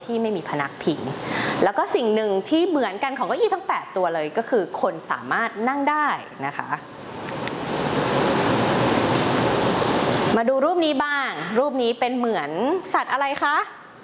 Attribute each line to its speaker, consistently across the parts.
Speaker 1: ที่ไม่มีพนักพิงแล้วก็สิ่งหนึ่งที่เหมือนกันของเก้าอี้ทั้ง8ตัวเลยก็คือคนสามารถนั่งได้นะคะมาดูรูปนี้บ้างรูปนี้เป็นเหมือนสัตว์อะไรคะ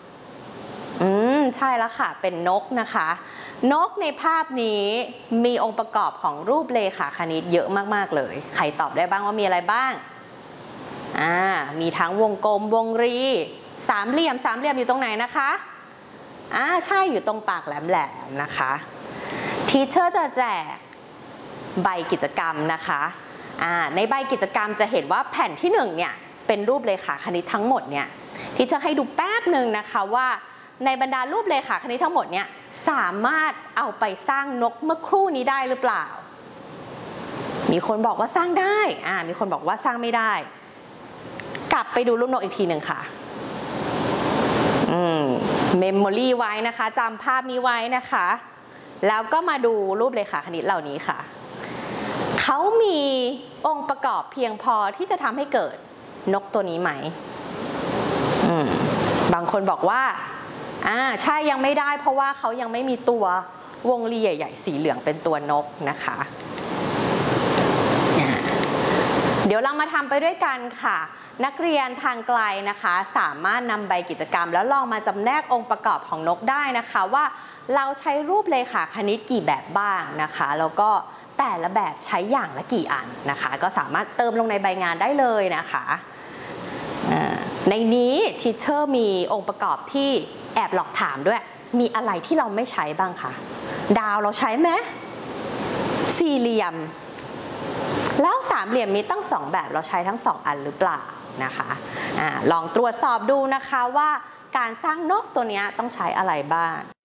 Speaker 1: ใช่แล้วค่ะเป็นนกนะคะนกในภาพนี้มีองค์ประกอบของรูปเลขาคณิตเยอะมากๆเลยใครตอบได้บ้างว่ามีอะไรบ้างมีทั้งวงกลมวงรีสามเหลี่ยมอยู่ตรงไหนนะคะใช่อยู่ตรงปากแหลมๆนะคะทีเชอร์จะแจกใบกิจกรรมนะคะในใบกิจกรรมจะเห็นว่าแผ่นที่1เนี่ยเป็นรูปเลขาคณิตทั้งหมดเนี่ยทีเชอร์ให้ดูแป๊บหนึ่งนะคะว่าในบรรดารูปเลขาคณิตทั้งหมดเนี่ยสามารถเอาไปสร้างนกเมื่อครู่นี้ได้หรือเปล่ามีคนบอกว่าสร้างได้มีคนบอกว่าสร้างไม่ได้กลับไปดูรูปนกอีกทีหนึ่งค่ะเมมโมรี่ไว้นะคะจำภาพนี้ไว้นะคะแล้วก็มาดูรูปเลขาคณิตเหล่านี้ค่ะเขามีองค์ประกอบเพียงพอที่จะทำให้เกิดนกตัวนี้ไหมบางคนบอกว่าใช่ยังไม่ได้เพราะว่าเขายังไม่มีตัววงรีใหญ่ๆสีเหลืองเป็นตัวนกนะคะเดี๋ยวเรามาทำไปด้วยกันค่ะนักเรียนทางไกลนะคะสามารถนำใบกิจกรรมแล้วลองมาจำแนกองค์ประกอบของนกได้นะคะว่าเราใช้รูปเลขาคณิตกี่แบบบ้างนะคะแล้วก็แต่ละแบบใช้อย่างละกี่อันนะคะก็สามารถเติมลงในใบงานได้เลยนะคะในนี้ทีเชอร์มีองค์ประกอบที่แอบหลอกถามด้วยมีอะไรที่เราไม่ใช้บ้างคะดาวเราใช้ไหมสี่เหลี่ยมแล้วสามเหลี่ยมมีตั้ง2แบบเราใช้ทั้ง2อันหรือเปล่านะคะลองตรวจสอบดูนะคะว่าการสร้างนกตัวนี้ต้องใช้อะไรบ้าง